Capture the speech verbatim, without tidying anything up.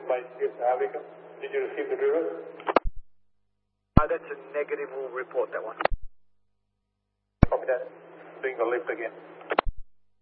by Skip Avica. Did you receive the driver? Uh, that's a negative. We'll report that one. Copy that. Doing the lift again.